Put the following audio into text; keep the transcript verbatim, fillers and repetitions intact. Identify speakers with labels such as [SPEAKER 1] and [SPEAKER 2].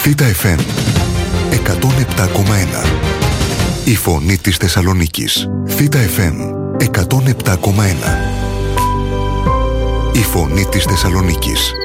[SPEAKER 1] Θήτα εφ εμ εκατόν επτά κόμμα ένα. Η φωνή της Θεσσαλονίκης. Θήτα εφ εμ εκατόν επτά κόμμα ένα. Η φωνή της Θεσσαλονίκης.